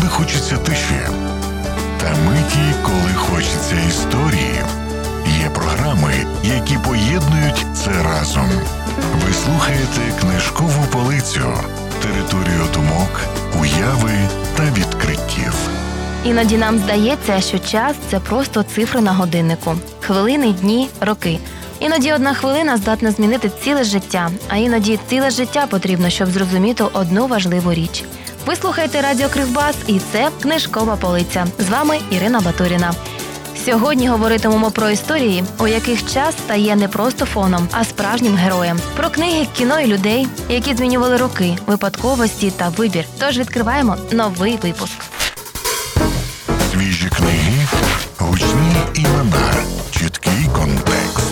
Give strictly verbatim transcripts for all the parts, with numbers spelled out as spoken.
коли хочеться тиші, та миті, коли хочеться історії. Є програми, які поєднують це разом. Ви слухаєте «Книжкову полицю» – територію думок, уяви та відкриттів. Іноді нам здається, що час – це просто цифри на годиннику. Хвилини, дні, роки. Іноді одна хвилина здатна змінити ціле життя, а іноді ціле життя потрібно, щоб зрозуміти одну важливу річ. Ви слухаєте Радіо Кривбас, і це «Книжкова полиця». З вами Ірина Батуріна. Сьогодні говоритимемо про історії, у яких час стає не просто фоном, а справжнім героєм. Про книги, кіно і людей, які змінювали роки, випадковості та вибір. Тож відкриваємо новий випуск. Свіжі книги, гучні імена, чіткий контекст.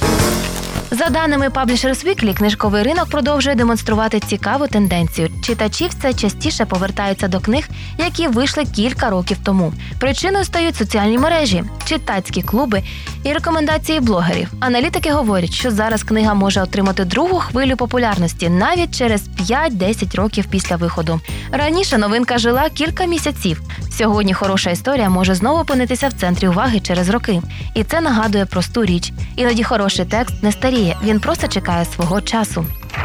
За даними Publishers Weekly, книжковий ринок продовжує демонструвати цікаву тенденцію. Читачі все частіше повертаються до книг, які вийшли кілька років тому. Причиною стають соціальні мережі, читацькі клуби і рекомендації блогерів. Аналітики говорять, що зараз книга може отримати другу хвилю популярності навіть через п'ять-десять років після виходу. Раніше новинка жила кілька місяців. Сьогодні хороша історія може знову опинитися в центрі уваги через роки. І це нагадує просту річ. Іноді хороший текст не старіє, він просто чекає свого часу.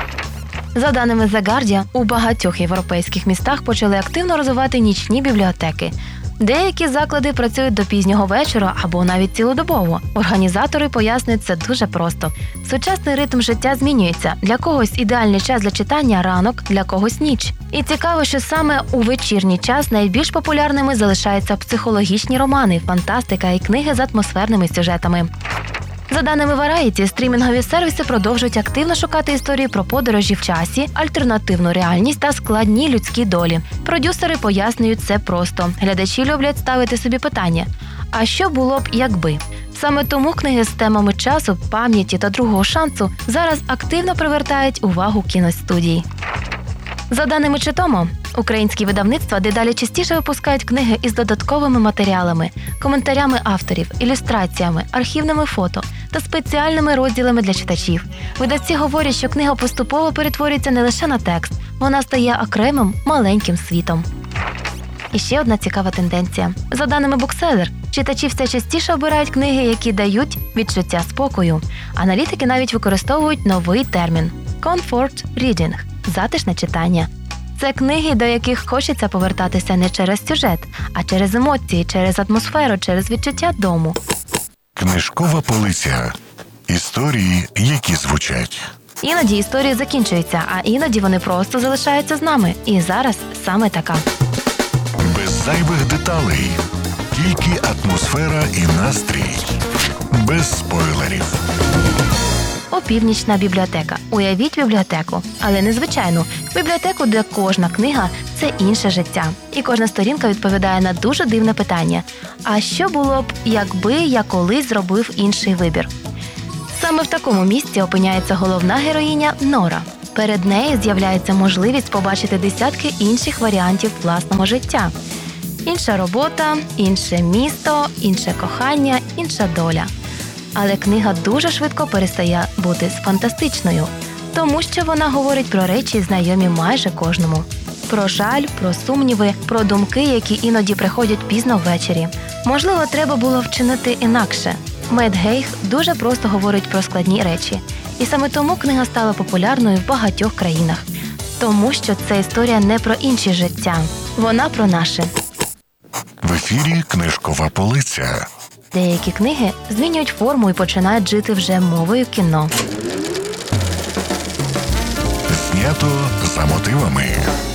За даними The Guardian, у багатьох європейських містах почали активно розвивати нічні бібліотеки. Деякі заклади працюють до пізнього вечора або навіть цілодобово. Організатори пояснюють це дуже просто. Сучасний ритм життя змінюється. Для когось ідеальний час для читання – ранок, для когось – ніч. І цікаво, що саме у вечірній час найбільш популярними залишаються психологічні романи, фантастика і книги з атмосферними сюжетами. За даними Variety, стрімінгові сервіси продовжують активно шукати історії про подорожі в часі, альтернативну реальність та складні людські долі. Продюсери пояснюють це просто. Глядачі люблять ставити собі питання – а що було б, якби? Саме тому книги з темами часу, пам'яті та другого шансу зараз активно привертають увагу кіностудій. За даними Читомо, українські видавництва дедалі частіше випускають книги із додатковими матеріалами, коментарями авторів, ілюстраціями, архівними фото та спеціальними розділами для читачів. Видавці говорять, що книга поступово перетворюється не лише на текст, вона стає окремим маленьким світом. І ще одна цікава тенденція. За даними Bookseller, читачі все частіше обирають книги, які дають відчуття спокою. Аналітики навіть використовують новий термін – «comfort reading» – затишне читання. Це книги, до яких хочеться повертатися не через сюжет, а через емоції, через атмосферу, через відчуття дому. Книжкова полиця. Історії, які звучать. Іноді історії закінчуються, а іноді вони просто залишаються з нами. І зараз саме така. Без зайвих деталей. Тільки атмосфера і настрій. Без спойлерів. Опівнічна бібліотека. Уявіть бібліотеку, але не звичайну. Бібліотеку, де кожна книга – це інше життя. І кожна сторінка відповідає на дуже дивне питання. А що було б, якби я колись зробив інший вибір? Саме в такому місці опиняється головна героїня Нора. Перед нею з'являється можливість побачити десятки інших варіантів власного життя. Інша робота, інше місто, інше кохання, інша доля. Але книга дуже швидко перестає бути фантастичною, тому що вона говорить про речі, знайомі майже кожному. Про жаль, про сумніви, про думки, які іноді приходять пізно ввечері. Можливо, треба було вчинити інакше. Мет Гейх дуже просто говорить про складні речі. І саме тому книга стала популярною в багатьох країнах. Тому що це історія не про інші життя. Вона про наше. В ефірі «Книжкова полиця». Деякі книги змінюють форму і починають жити вже мовою кіно. Знято за мотивами.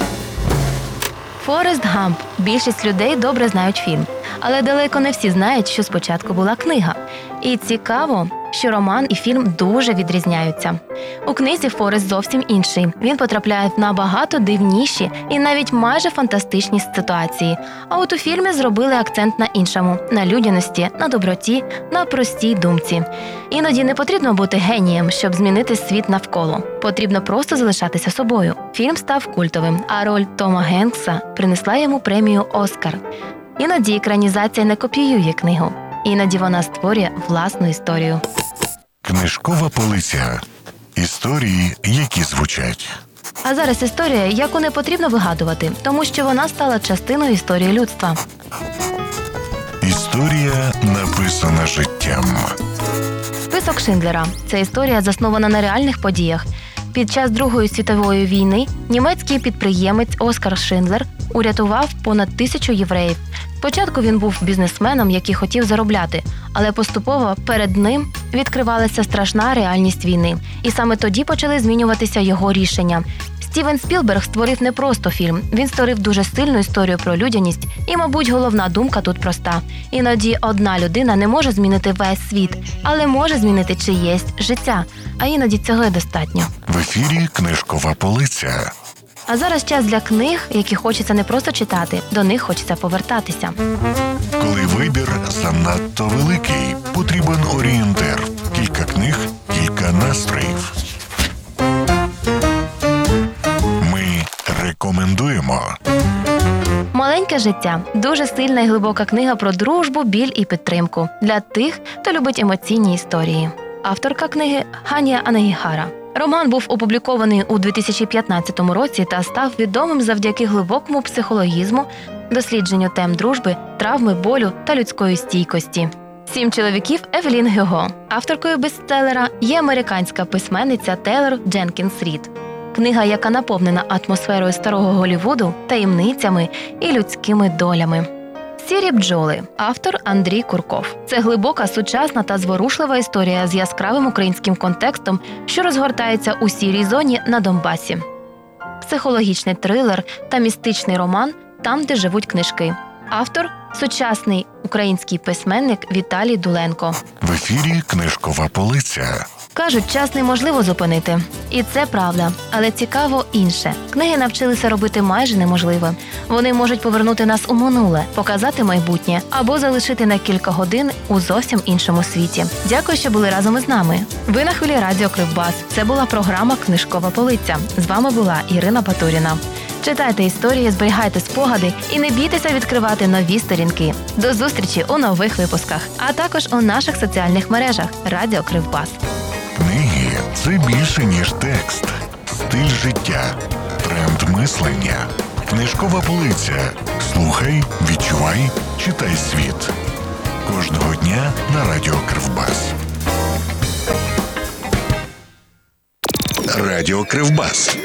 Форест Гамп. Більшість людей добре знають фільм. Але далеко не всі знають, що спочатку була книга. І цікаво, що роман і фільм дуже відрізняються. У книзі Форест зовсім інший. Він потрапляє в набагато дивніші і навіть майже фантастичні ситуації. А от у фільмі зробили акцент на іншому – на людяності, на доброті, на простій думці. Іноді не потрібно бути генієм, щоб змінити світ навколо. Потрібно просто залишатися собою. Фільм став культовим, а роль Тома Генкса принесла йому премію «Оскар». Іноді екранізація не копіює книгу. Іноді вона створює власну історію. Книжкова полиця. Історії, які звучать. А зараз історія, яку не потрібно вигадувати, тому що вона стала частиною історії людства. Історія написана життям. Список Шиндлера – це історія, заснована на реальних подіях. Під час Другої світової війни німецький підприємець Оскар Шиндлер урятував понад тисячу євреїв. Спочатку він був бізнесменом, який хотів заробляти, але поступово перед ним відкривалася страшна реальність війни. І саме тоді почали змінюватися його рішення. Стівен Спілберг створив не просто фільм, він створив дуже сильну історію про людяність, і, мабуть, головна думка тут проста. Іноді одна людина не може змінити весь світ, але може змінити чиєсь життя, а іноді цього й достатньо. В ефірі «Книжкова полиця». А зараз час для книг, які хочеться не просто читати, до них хочеться повертатися. Коли вибір занадто великий, потрібен орієнтир. Кілька книг, кілька настроїв. Ми рекомендуємо. «Маленьке життя» – дуже сильна і глибока книга про дружбу, біль і підтримку. Для тих, хто любить емоційні історії. Авторка книги – Ханія Анагіхара. Роман був опублікований у дві тисячі п'ятнадцятому році та став відомим завдяки глибокому психологізму, дослідженню тем дружби, травми, болю та людської стійкості. «Сім чоловіків» Евелін Гюго. Авторкою бестселера є американська письменниця Тейлор Дженкінс Рід. Книга, яка наповнена атмосферою старого Голлівуду, таємницями і людськими долями. «Сірі бджоли». Автор Андрій Курков. Це глибока, сучасна та зворушлива історія з яскравим українським контекстом, що розгортається у сірій зоні на Донбасі. Психологічний трилер та містичний роман «Там, де живуть книжки». Автор – сучасний український письменник Віталій Дуленко. В ефірі «Книжкова полиця». Кажуть, час неможливо зупинити. І це правда. Але цікаво інше. Книги навчилися робити майже неможливе. Вони можуть повернути нас у минуле, показати майбутнє або залишити на кілька годин у зовсім іншому світі. Дякую, що були разом із нами. Ви на хвилі радіо Кривбас. Це була програма «Книжкова полиця». З вами була Ірина Батуріна. Читайте історії, зберігайте спогади і не бійтеся відкривати нові сторінки. До зустрічі у нових випусках, а також у наших соціальних мережах Радіо Кривбас. Книги – це більше, ніж текст. Стиль життя. Тренд мислення. Книжкова полиця. Слухай, відчувай, читай світ. Кожного дня на Радіо Кривбас. Радіо Кривбас.